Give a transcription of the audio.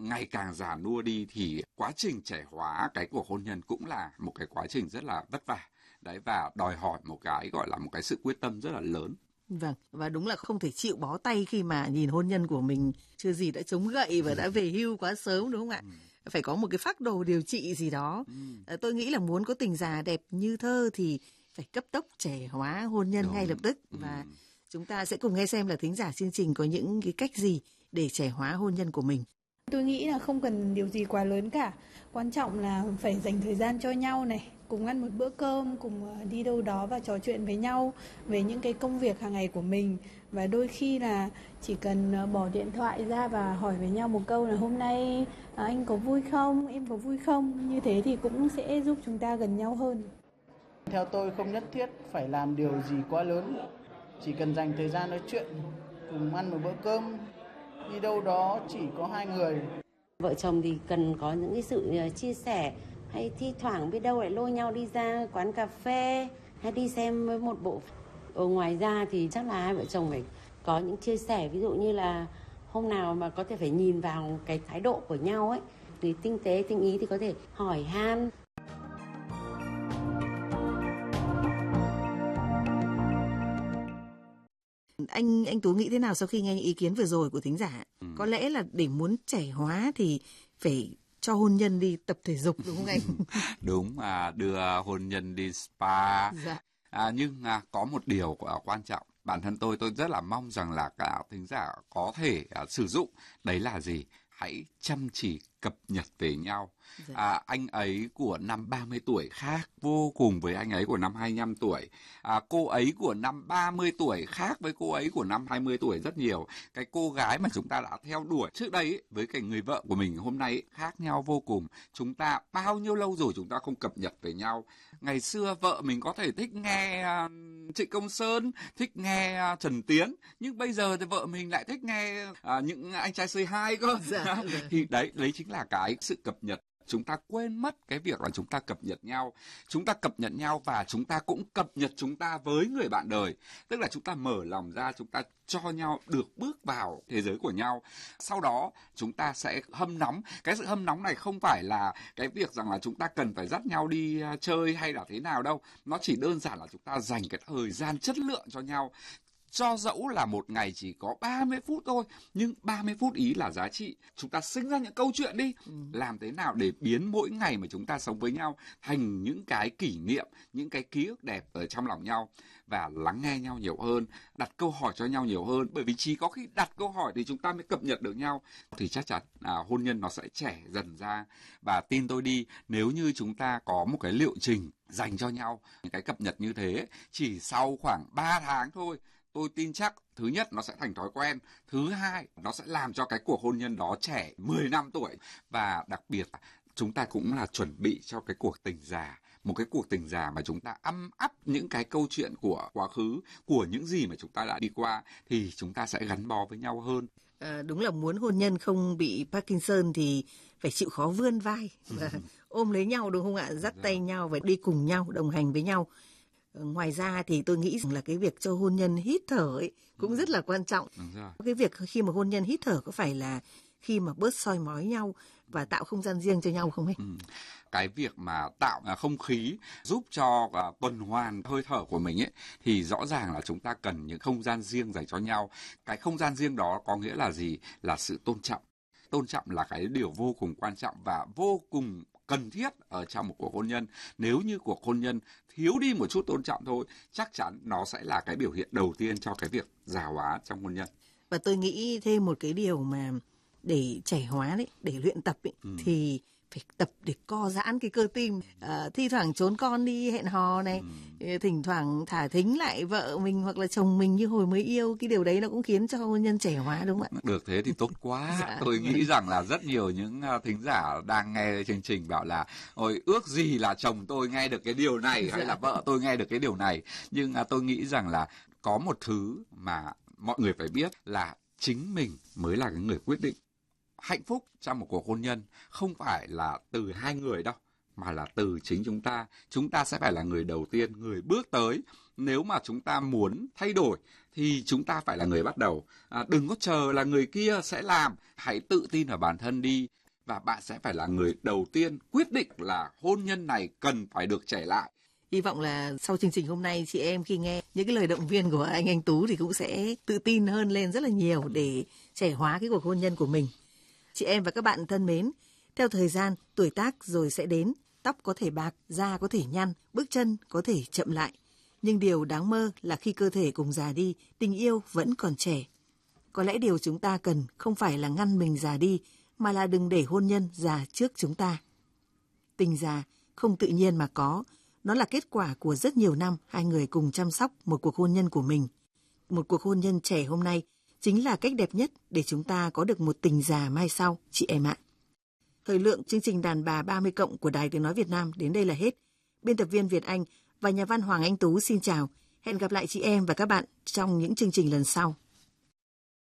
ngày càng già nua đi thì quá trình trẻ hóa cái cuộc hôn nhân cũng là một cái quá trình rất là vất vả. Đấy, và đòi hỏi một cái gọi là một cái sự quyết tâm rất là lớn. Vâng, và đúng là không thể chịu bó tay khi mà nhìn hôn nhân của mình chưa gì đã chống gậy và đã về hưu quá sớm, đúng không ạ? Phải có một cái phác đồ điều trị gì đó. Tôi nghĩ là muốn có tình già đẹp như thơ thì phải cấp tốc trẻ hóa hôn nhân ngay lập tức. Và chúng ta sẽ cùng nghe xem là thính giả chương trình có những cái cách gì để trẻ hóa hôn nhân của mình. Tôi nghĩ là không cần điều gì quá lớn cả. Quan trọng là phải dành thời gian cho nhau này, cùng ăn một bữa cơm, cùng đi đâu đó và trò chuyện với nhau về những cái công việc hàng ngày của mình. Và đôi khi là chỉ cần bỏ điện thoại ra và hỏi với nhau một câu là hôm nay anh có vui không, em có vui không. Như thế thì cũng sẽ giúp chúng ta gần nhau hơn. Theo tôi không nhất thiết phải làm điều gì quá lớn. Chỉ cần dành thời gian nói chuyện, cùng ăn một bữa cơm, đi đâu đó chỉ có hai người. Vợ chồng thì cần có những cái sự chia sẻ, hay thi thoảng biết đâu lại lôi nhau đi ra quán cà phê hay đi xem với một bộ. Ngoài ra thì chắc là hai vợ chồng phải có những chia sẻ, ví dụ như là hôm nào mà có thể phải nhìn vào cái thái độ của nhau ấy, thì tinh tế tinh ý thì có thể hỏi han. Anh Tú nghĩ thế nào sau khi nghe những ý kiến vừa rồi của thính giả? Có lẽ là để muốn trẻ hóa thì phải cho hôn nhân đi tập thể dục, đúng không anh? Đúng, đưa hôn nhân đi spa. Dạ. Nhưng có một điều quan trọng, bản thân tôi rất là mong rằng là cả thính giả có thể sử dụng, đấy là gì? Hãy chăm chỉ cập nhật về nhau. Anh ấy của năm 30 tuổi khác vô cùng với anh ấy của năm 25 tuổi. Cô ấy của năm 30 tuổi khác với cô ấy của năm 20 tuổi rất nhiều. Cái cô gái mà chúng ta đã theo đuổi trước đây ấy, với cái người vợ của mình hôm nay ấy, khác nhau vô cùng. Chúng ta bao nhiêu lâu rồi chúng ta không cập nhật về nhau. Ngày xưa vợ mình có thể thích nghe Trịnh Công Sơn, thích nghe Trần Tiến, nhưng bây giờ thì vợ mình lại thích nghe những anh trai C2 cơ. Thì đấy chính là cái sự cập nhật. Chúng ta quên mất cái việc là chúng ta cập nhật nhau. Chúng ta cập nhật nhau và chúng ta cũng cập nhật chúng ta với người bạn đời. Tức là chúng ta mở lòng ra, chúng ta cho nhau được bước vào thế giới của nhau. Sau đó chúng ta sẽ hâm nóng. Cái sự hâm nóng này không phải là cái việc rằng là chúng ta cần phải dắt nhau đi chơi hay là thế nào đâu. Nó chỉ đơn giản là chúng ta dành cái thời gian chất lượng cho nhau. Cho dẫu là một ngày chỉ có 30 phút thôi, nhưng 30 phút ý là giá trị. Chúng ta sinh ra những câu chuyện đi. Làm thế nào để biến mỗi ngày mà chúng ta sống với nhau thành những cái kỷ niệm, những cái ký ức đẹp ở trong lòng nhau. Và lắng nghe nhau nhiều hơn, đặt câu hỏi cho nhau nhiều hơn. Bởi vì chỉ có khi đặt câu hỏi thì chúng ta mới cập nhật được nhau. Thì chắc chắn hôn nhân nó sẽ trẻ dần ra. Và tin tôi đi, nếu như chúng ta có một cái liệu trình dành cho nhau những cái cập nhật như thế, chỉ sau khoảng 3 tháng thôi, tôi tin chắc thứ nhất nó sẽ thành thói quen, thứ hai nó sẽ làm cho cái cuộc hôn nhân đó trẻ 10 năm tuổi. Và đặc biệt chúng ta cũng là chuẩn bị cho cái cuộc tình già, một cái cuộc tình già mà chúng ta âm ấp những cái câu chuyện của quá khứ, của những gì mà chúng ta đã đi qua, thì chúng ta sẽ gắn bó với nhau hơn. Đúng là muốn hôn nhân không bị Parkinson thì phải chịu khó vươn vai và ôm lấy nhau, đúng không ạ? Dắt tay nhau và đi cùng nhau, đồng hành với nhau. Ngoài ra thì tôi nghĩ rằng là cái việc cho hôn nhân hít thở ấy cũng rất là quan trọng. Cái việc khi mà hôn nhân hít thở có phải là khi mà bớt soi mói nhau và tạo không gian riêng cho nhau không anh? Cái việc mà tạo không khí giúp cho tuần hoàn hơi thở của mình ấy, thì rõ ràng là chúng ta cần những không gian riêng dành cho nhau. Cái không gian riêng đó có nghĩa là gì? Là sự tôn trọng. Tôn trọng là cái điều vô cùng quan trọng và vô cùng cần thiết ở trong một cuộc hôn nhân. Nếu như cuộc hôn nhân thiếu đi một chút tôn trọng thôi, chắc chắn nó sẽ là cái biểu hiện đầu tiên cho cái việc già hóa trong hôn nhân. Và tôi nghĩ thêm một cái điều mà để trẻ hóa đấy, để luyện tập ấy, thì phải tập để co giãn cái cơ tim. Thi thoảng trốn con đi hẹn hò này, thỉnh thoảng thả thính lại vợ mình hoặc là chồng mình như hồi mới yêu, cái điều đấy nó cũng khiến cho hôn nhân trẻ hóa, đúng không ạ? Được thế thì tốt quá. Tôi nghĩ rằng là rất nhiều những thính giả đang nghe chương trình bảo là ôi ước gì là chồng tôi nghe được cái điều này hay là vợ tôi nghe được cái điều này. Nhưng tôi nghĩ rằng là có một thứ mà mọi người phải biết là chính mình mới là cái người quyết định. Hạnh phúc trong một cuộc hôn nhân không phải là từ hai người đâu, mà là từ chính chúng ta. Chúng ta sẽ phải là người đầu tiên, người bước tới Nếu mà chúng ta muốn thay đổi thì chúng ta phải là người bắt đầu. Đừng có chờ là người kia sẽ làm. Hãy tự tin ở bản thân đi. Và bạn sẽ phải là người đầu tiên quyết định là hôn nhân này cần phải được trẻ lại. Hy vọng là sau chương trình hôm nay, chị em khi nghe những cái lời động viên của anh Tú thì cũng sẽ tự tin hơn lên rất là nhiều để trẻ hóa cái cuộc hôn nhân của mình. Chị em và các bạn thân mến, theo thời gian, tuổi tác rồi sẽ đến, tóc có thể bạc, da có thể nhăn, bước chân có thể chậm lại. Nhưng điều đáng mơ là khi cơ thể cùng già đi, tình yêu vẫn còn trẻ. Có lẽ điều chúng ta cần không phải là ngăn mình già đi, mà là đừng để hôn nhân già trước chúng ta. Tình già không tự nhiên mà có, nó là kết quả của rất nhiều năm hai người cùng chăm sóc một cuộc hôn nhân của mình. Một cuộc hôn nhân trẻ hôm nay chính là cách đẹp nhất để chúng ta có được một tình già mai sau, chị em ạ. Thời lượng chương trình Đàn bà 30+ của Đài Tiếng Nói Việt Nam đến đây là hết. Biên tập viên Việt Anh và nhà văn Hoàng Anh Tú xin chào. Hẹn gặp lại chị em và các bạn trong những chương trình lần sau.